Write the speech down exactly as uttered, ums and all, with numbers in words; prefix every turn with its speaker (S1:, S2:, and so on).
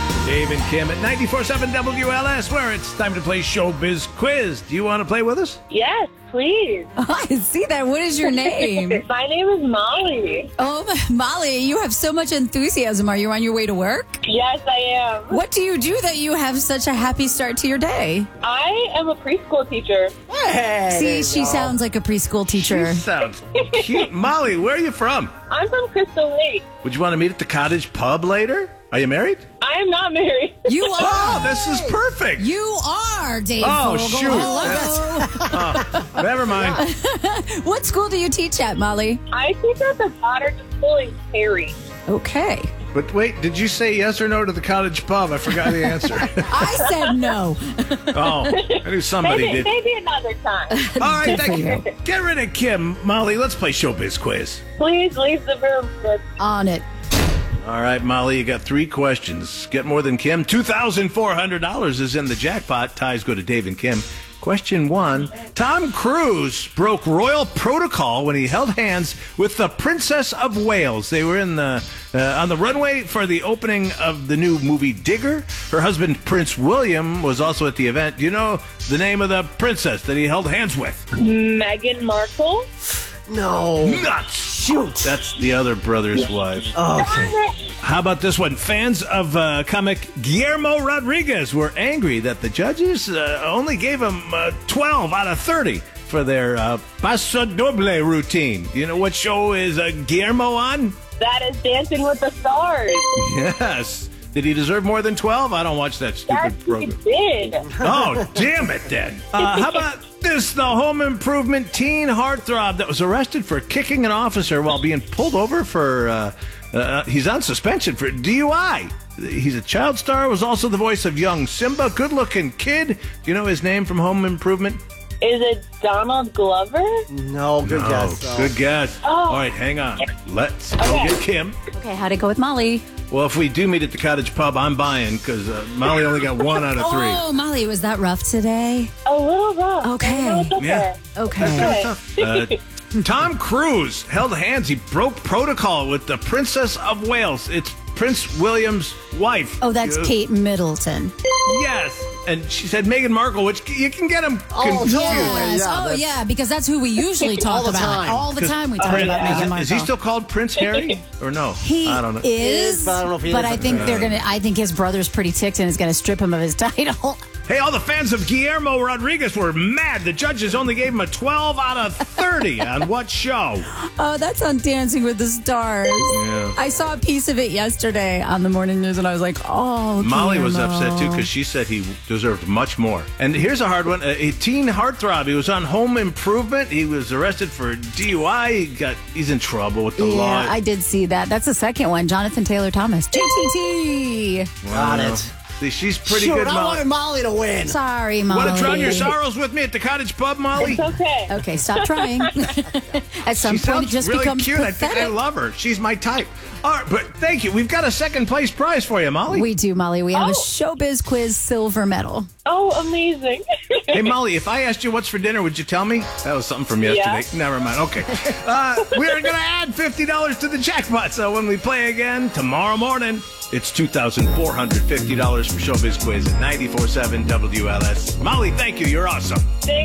S1: Dave and Kim at ninety-four point seven W L S, where it's time to play Showbiz Quiz. Do you want to play with us?
S2: Yes, please.
S3: Oh, I see that. What is your name?
S2: My name is Molly.
S3: Oh, Molly, you have so much enthusiasm. Are you on your way to work?
S2: Yes, I am.
S3: What do you do that you have such a happy start to your day?
S2: I am a preschool teacher.
S4: Hey,
S3: See, she sounds like a preschool teacher.
S1: She sounds cute. Molly, where are you from?
S2: I'm from Crystal Lake.
S1: Would you want to meet at the Cottage Pub later? Are you married?
S2: I am not married.
S3: You are.
S1: Oh, this is perfect.
S3: You are, Dave
S1: Oh,
S3: Vogel.
S1: shoot.
S3: Hello.
S1: Oh, never mind.
S3: What school do you teach at, Molly?
S2: I teach at the Goddard School in Cary.
S3: Okay.
S1: But wait, did you say yes or no to the Cottage Pub? I forgot the answer.
S3: I said no.
S1: Oh, I knew somebody
S2: Maybe,
S1: did.
S2: maybe another time.
S1: All right,
S3: Good for
S1: thank
S3: you.
S1: you. Get rid of Kim. Molly, let's play Showbiz Quiz.
S2: Please leave the room. But
S3: On it.
S1: All right, Molly, you got three questions. Get more than Kim. two thousand four hundred dollars is in the jackpot. Ties go to Dave and Kim. Question one. Tom Cruise broke royal protocol when he held hands with the Princess of Wales. They were in the uh, on the runway for the opening of the new movie Digger. Her husband, Prince William, was also at the event. Do you know the name of the princess that he held hands with?
S2: Meghan Markle.
S4: No.
S1: Nuts!
S4: Shoot.
S1: That's the other brother's wife.
S4: Okay.
S1: How about this one? Fans of uh, comic Guillermo Rodriguez were angry that the judges uh, only gave him uh, twelve out of thirty for their uh, Paso Doble routine. You know what show is uh, Guillermo on?
S2: That is Dancing with the Stars.
S1: Yes. Did he deserve more than twelve? I don't watch that stupid
S2: Yes, he
S1: program.
S2: did.
S1: Oh, damn it then. Uh, how about this? The home improvement teen heartthrob that was arrested for kicking an officer while being pulled over for, uh, uh, he's on suspension for D U I. He's a child star, was also the voice of young Simba, good-looking kid. Do you know his name from Home Improvement?
S2: Is it Donald Glover?
S4: No, good
S1: No,
S4: guess. though.
S1: good guess.
S2: Oh.
S1: All right, hang on. Let's go
S2: Okay.
S1: get Kim.
S3: Okay, how'd it go with Molly?
S1: Well, if we do meet at the Cottage Pub, I'm buying because uh, Molly only got one out of three.
S3: Oh, Molly, was that rough today?
S2: A little rough.
S3: Okay.
S2: No, it's okay.
S1: Yeah.
S3: Okay.
S2: Okay.
S1: Uh, Tom Cruise held hands. He broke protocol with the Princess of Wales. It's Prince William's wife.
S3: Oh, that's
S1: Uh,
S3: Kate Middleton.
S1: Yes. And she said Meghan Markle, which you can get them
S4: Oh,
S1: confused.
S4: totally.
S3: Yes.
S4: Yeah,
S3: oh,
S4: that's-
S3: yeah, because that's who we usually talk
S4: All the
S3: about.
S4: time.
S3: All the time we talk
S1: Prince-
S3: about Meghan
S1: is,
S3: Markle.
S1: is he still called Prince Harry or no?
S3: He
S1: I don't know.
S3: is,
S4: is, but I don't know if he
S3: but
S4: is.
S3: I think they're gonna. I think his brother's pretty ticked and is gonna strip him of his title.
S1: Hey, all the fans of Guillermo Rodriguez were mad. The judges only gave him a twelve out of thirty on what show?
S3: Oh, that's on Dancing with the Stars.
S1: Yeah.
S3: I saw a piece of it yesterday on the morning news, and I was like, "Oh."
S1: Molly was
S3: Guillermo.
S1: upset too because she said he deserved much more. And here's a hard one: a, a teen heartthrob. He was on Home Improvement. He was arrested for D U I. He got he's in trouble with the
S3: Yeah,
S1: law.
S3: I did see that. That's the second one. Jonathan Taylor Thomas. J T T.
S4: Got
S1: Wow.
S4: it.
S1: See, she's pretty
S4: Shoot,
S1: good,
S4: I
S1: Molly.
S4: wanted Molly to win.
S3: Sorry, Molly.
S1: Want to drown your sorrows with me at the Cottage Pub, Molly?
S2: It's okay.
S3: Okay, stop trying. At some
S1: She
S3: point,
S1: sounds
S3: it just
S1: really
S3: becomes
S1: cute. I
S3: pathetic.
S1: think I love her. She's my type. All right, but thank you. We've got a second place prize for you, Molly.
S3: We do, Molly. We have a
S2: Oh.
S3: Showbiz Quiz silver medal.
S2: Oh, amazing.
S1: Hey, Molly, if I asked you what's for dinner, would you tell me? That was something from yesterday.
S2: Yeah.
S1: Never mind. Okay. Uh, we are going to add fifty dollars to the jackpot. So when we play again tomorrow morning, it's two thousand four hundred fifty dollars for Showbiz Quiz at ninety-four point seven W L S. Molly, thank you. You're awesome.
S2: Thank